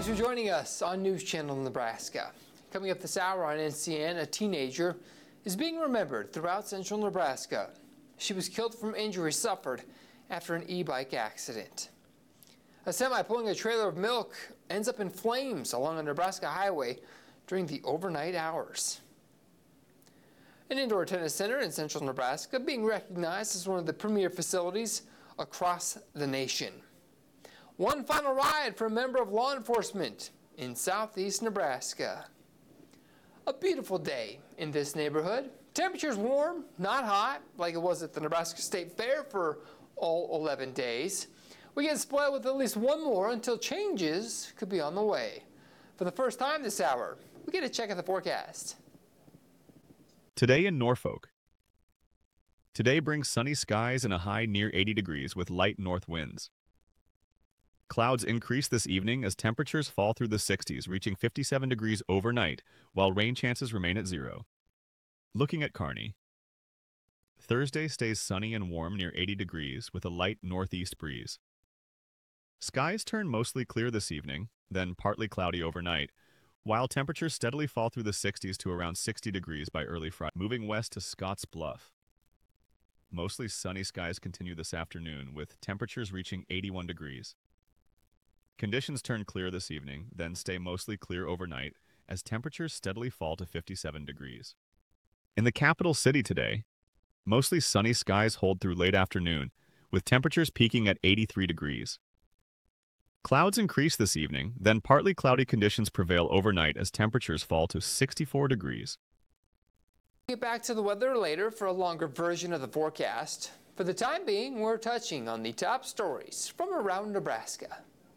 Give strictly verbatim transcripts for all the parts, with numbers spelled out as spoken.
Thanks for joining us on News Channel Nebraska. Coming up this hour on N C N, a teenager is being remembered throughout central Nebraska. She was killed from injuries suffered after an e-bike accident. A semi pulling a trailer of milk ends up in flames along a Nebraska highway during the overnight hours. An indoor tennis center in central Nebraska being recognized as one of the premier facilities across the nation. One final ride for a member of law enforcement in southeast Nebraska. A beautiful day in this neighborhood. Temperatures warm, not hot, like it was at the Nebraska State Fair for all eleven days. We get spoiled with at least one more until changes could be on the way. For the first time this hour, we get a check of the forecast. Today in Norfolk. Today brings sunny skies and a high near eighty degrees with light north winds. Clouds increase this evening as temperatures fall through the sixties, reaching fifty-seven degrees overnight, while rain chances remain at zero. Looking at Kearney. Thursday stays sunny and warm near eighty degrees with a light northeast breeze. Skies turn mostly clear this evening, then partly cloudy overnight, while temperatures steadily fall through the sixties to around sixty degrees by early Friday. Moving west to Scotts Bluff. Mostly sunny skies continue this afternoon, with temperatures reaching eighty-one degrees. Conditions turn clear this evening, then stay mostly clear overnight, as temperatures steadily fall to fifty-seven degrees. In the capital city today, mostly sunny skies hold through late afternoon, with temperatures peaking at eighty-three degrees. Clouds increase this evening, then partly cloudy conditions prevail overnight as temperatures fall to sixty-four degrees. Get back to the weather later for a longer version of the forecast. For the time being, we're touching on the top stories from around Nebraska.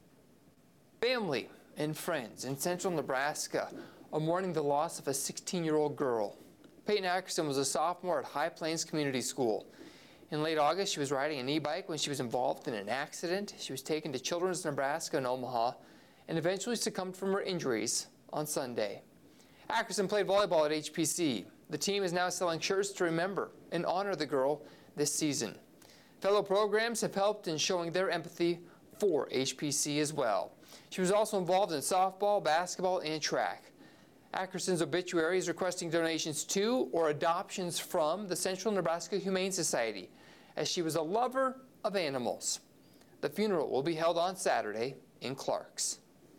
Family and friends in central Nebraska are mourning the loss of a sixteen-year-old girl. Peyton Ackerson was a sophomore at High Plains Community School. In late August, she was riding an e-bike when she was involved in an accident. She was taken to Children's Nebraska in Omaha and eventually succumbed from her injuries on Sunday. Ackerson played volleyball at H P C. The team is now selling shirts to remember and honor the girl this season. Fellow programs have helped in showing their empathy for H P C as well. She was also involved in softball, basketball, and track. Ackerson's obituary is requesting donations to or adoptions from the Central Nebraska Humane Society, as she was a lover of animals. The funeral will be held on Saturday in Clarks.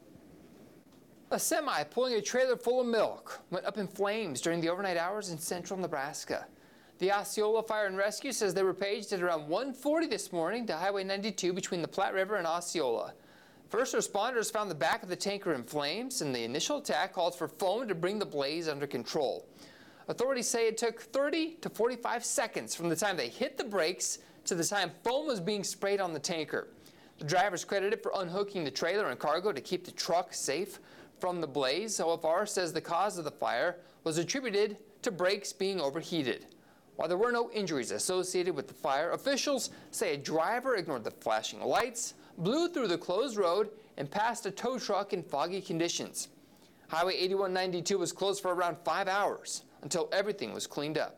A semi pulling a trailer full of milk went up in flames during the overnight hours in central Nebraska. The Osceola Fire and Rescue says they were paged at around one forty this morning to Highway ninety-two between the Platte River and Osceola. First responders found the back of the tanker in flames, and the initial attack called for foam to bring the blaze under control. Authorities say it took thirty to forty-five seconds from the time they hit the brakes to the time foam was being sprayed on the tanker. The driver is credited for unhooking the trailer and cargo to keep the truck safe from the blaze. O F R says the cause of the fire was attributed to brakes being overheated. While there were no injuries associated with the fire, officials say a driver ignored the flashing lights, blew through the closed road, and passed a tow truck in foggy conditions. Highway eighty-one ninety-two was closed for around five hours until everything was cleaned up.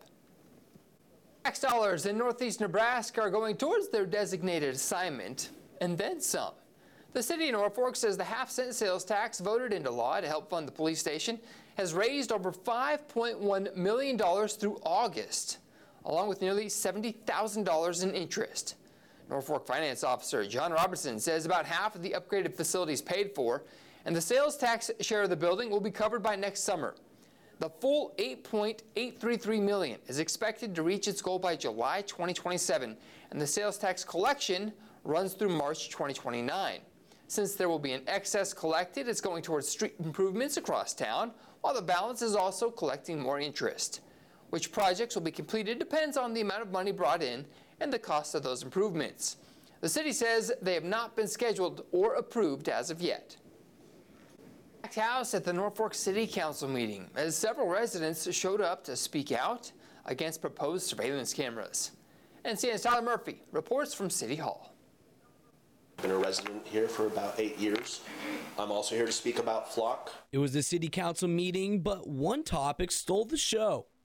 Tax dollars in northeast Nebraska are going towards their designated assignment, and then some. The city of Norfolk says the half-cent sales tax voted into law to help fund the police station has raised over five point one million dollars through August, along with nearly seventy thousand dollars in interest. Norfolk Finance Officer John Robertson says about half of the upgraded facilities paid for, and the sales tax share of the building will be covered by next summer. The full eight point eight three three million dollars is expected to reach its goal by July twenty twenty-seven, and the sales tax collection runs through March twenty twenty-nine. Since there will be an excess collected, it's going towards street improvements across town, while the balance is also collecting more interest. Which projects will be completed depends on the amount of money brought in and the cost of those improvements. The city says they have not been scheduled or approved as of yet. Packed house at the Norfolk City Council meeting as several residents showed up to speak out against proposed surveillance cameras. N C N's Tyler Murphy reports from City Hall. I've been a resident here for about eight years. I'm also here to speak about Flock. It was a city council meeting, but one topic stole the show.